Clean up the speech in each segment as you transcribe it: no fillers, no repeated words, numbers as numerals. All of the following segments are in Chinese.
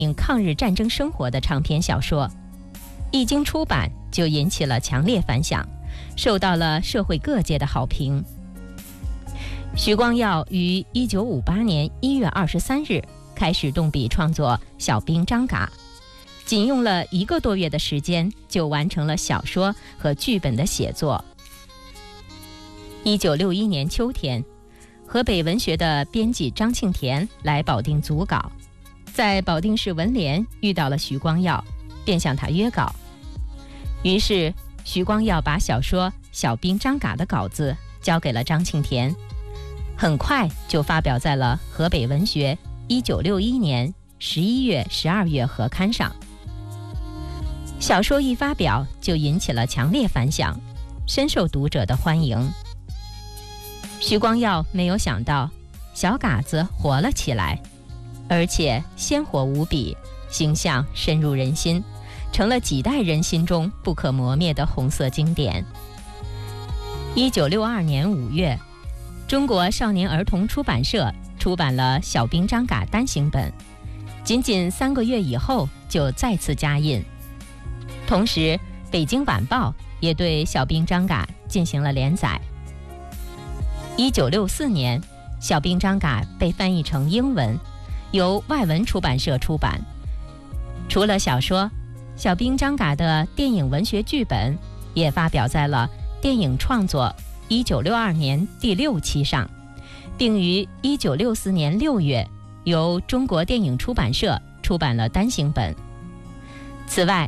映抗日战争生活的长篇小说，一经出版就引起了强烈反响，受到了社会各界的好评。许光耀于1958年1月23日开始动笔创作《小兵张嘎》，仅用了1个多月的时间就完成了小说和剧本的写作。1961年秋天，河北文学的编辑张庆田来保定组稿，在保定市文联遇到了许光耀，便向他约稿。于是许光耀把小说《小兵张嘎》的稿子交给了张庆田，很快就发表在了河北文学1961年11月、12月合刊上。小说一发表就引起了强烈反响，深受读者的欢迎。许光耀没有想到，小嘎子活了起来，而且鲜活无比，形象深入人心，成了几代人心中不可磨灭的红色经典。1962年5月，中国少年儿童出版社出版了《小兵张嘎》单行本，仅仅3个月以后就再次加印。同时，《北京晚报》也对《小兵张嘎》进行了连载。1964年，《小兵张嘎》被翻译成英文，由外文出版社出版。除了小说，《小兵张嘎》的电影文学剧本也发表在了《电影创作》1962年第6期上，并于1964年6月由中国电影出版社出版了单行本。此外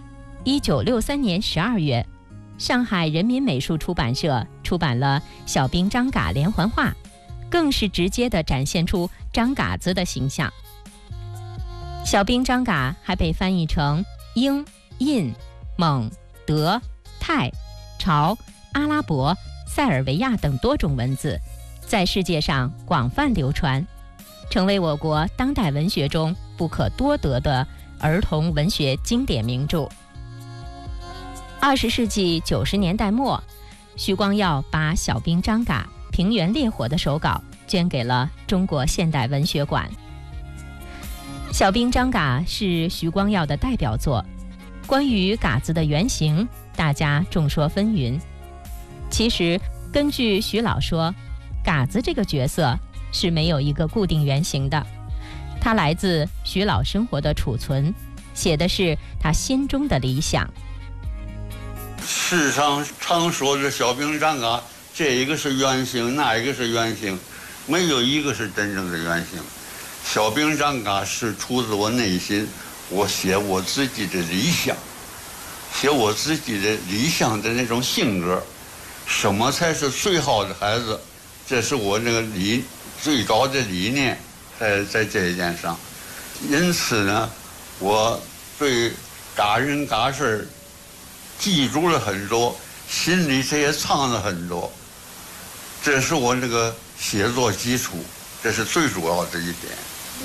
，1963年12月，上海人民美术出版社出版了《小兵张嘎》连环画，更是直接地展现出张嘎子的形象。小兵张嘎还被翻译成英、印、蒙、德、泰、朝、阿拉伯、塞尔维亚等多种文字，在世界上广泛流传，成为我国当代文学中不可多得的儿童文学经典名著。20世纪90年代末，许光耀把《小兵张嘎》平原烈火的手稿捐给了中国现代文学馆。《小兵张嘎》是许光耀的代表作，关于嘎子的原型，大家众说纷纭。其实，根据许老说，嘎子这个角色是没有一个固定原型的，它来自许老生活的储存，写的是他心中的理想。 世上常说的小兵张嘎，这一个是原型，那一个是原型，没有一个是真正的原型。小兵张嘎是出自我内心，我写我自己的理想，写我自己的理想的那种性格，什么才是最好的孩子，这是我那个最高的理念，在这一点上。因此呢，我对嘎人嘎事记住了很多，心里这也藏了很多，这是我这个写作基础，这是最主要的一点。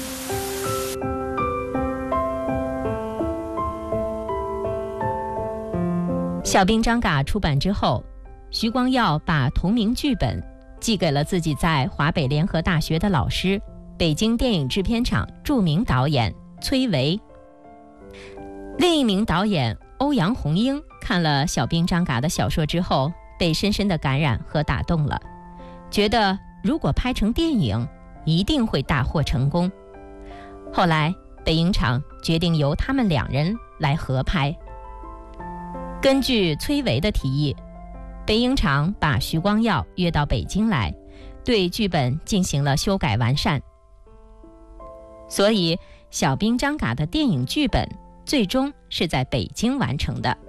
小兵张嘎出版之后，许光耀把同名剧本寄给了自己在华北联合大学的老师，北京电影制片厂著名导演崔维。另一名导演欧阳宏英看了小兵张嘎的小说之后，被深深的感染和打动了，觉得如果拍成电影，一定会大获成功。后来北影厂决定由他们2人来合拍。根据崔维的提议，北影厂把许光耀约到北京来，对剧本进行了修改完善。所以小兵张嘎的电影剧本最终是在北京完成的。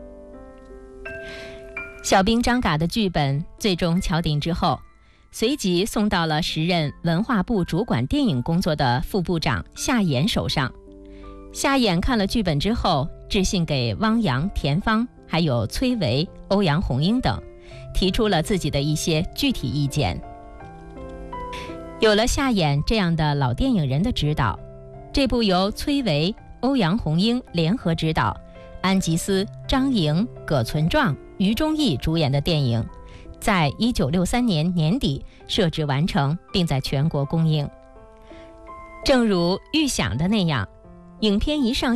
小兵张嘎的剧本最终敲定之后，随即送到了时任文化部主管电影工作的副部长夏衍手上。夏衍看了剧本之后，致信给汪洋、田芳，还有崔维、欧阳宏英等，提出了自己的一些具体意见。有了夏衍这样的老电影人的指导，这部由崔维、欧阳宏英联合执导，安吉斯、张莹、葛存壮、于中义主演的电影，在1963年年底摄制完成，并在全国公映。正如预想的那样，影片一上映